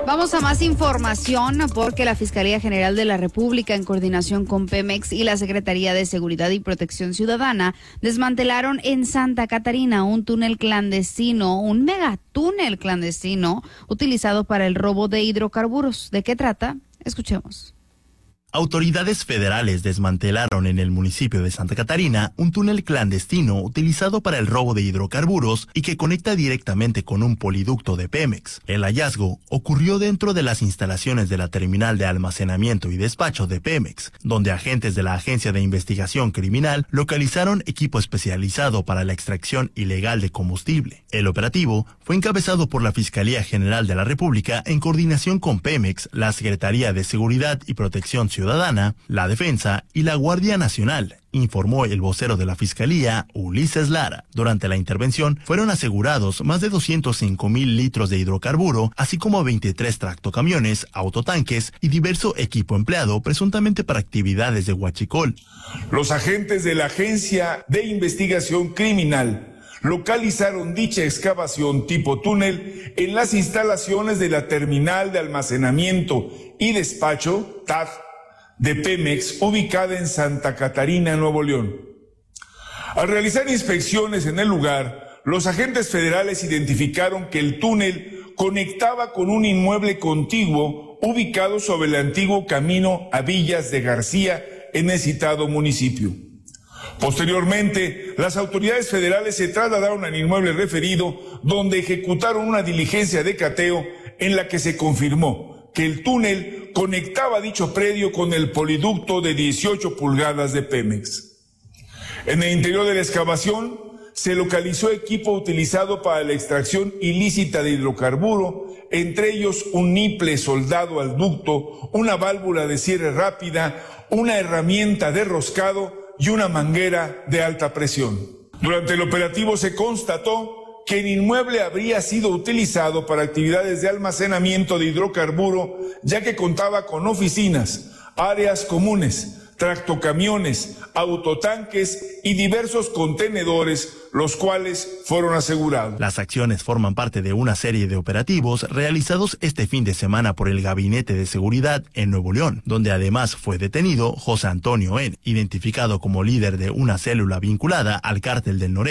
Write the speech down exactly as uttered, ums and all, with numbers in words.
Vamos a más información porque la Fiscalía General de la República, en coordinación con Pemex y la Secretaría de Seguridad y Protección Ciudadana, desmantelaron en Santa Catarina un túnel clandestino, un megatúnel clandestino utilizado para el robo de hidrocarburos. ¿De qué trata? Escuchemos. Autoridades federales desmantelaron en el municipio de Santa Catarina un túnel clandestino utilizado para el robo de hidrocarburos y que conecta directamente con un poliducto de Pemex. El hallazgo ocurrió dentro de las instalaciones de la terminal de almacenamiento y despacho de Pemex, donde agentes de la Agencia de Investigación Criminal localizaron equipo especializado para la extracción ilegal de combustible. El operativo fue encabezado por la Fiscalía General de la República en coordinación con Pemex, la Secretaría de Seguridad y Protección Ciudadana, la Defensa y la Guardia Nacional, informó el vocero de la Fiscalía, Ulises Lara. Durante la intervención fueron asegurados más de doscientos cinco mil litros de hidrocarburo, así como veintitrés tractocamiones, autotanques y diverso equipo empleado presuntamente para actividades de huachicol. Los agentes de la Agencia de Investigación Criminal localizaron dicha excavación tipo túnel en las instalaciones de la terminal de almacenamiento y despacho, T A D, de Pemex, ubicada en Santa Catarina, Nuevo León. Al realizar inspecciones en el lugar, los agentes federales identificaron que el túnel conectaba con un inmueble contiguo ubicado sobre el antiguo camino a Villas de García en el citado municipio. Posteriormente, las autoridades federales se trasladaron al inmueble referido, donde ejecutaron una diligencia de cateo en la que se confirmó que el túnel conectaba dicho predio con el poliducto de dieciocho pulgadas de Pemex. En el interior de la excavación se localizó equipo utilizado para la extracción ilícita de hidrocarburo, entre ellos un niple soldado al ducto, una válvula de cierre rápida, una herramienta de roscado y una manguera de alta presión. Durante el operativo se constató que el inmueble habría sido utilizado para actividades de almacenamiento de hidrocarburo, ya que contaba con oficinas, áreas comunes, tractocamiones, autotanques y diversos contenedores, los cuales fueron asegurados. Las acciones forman parte de una serie de operativos realizados este fin de semana por el Gabinete de Seguridad en Nuevo León, donde además fue detenido José Antonio N., identificado como líder de una célula vinculada al Cártel del Noreste.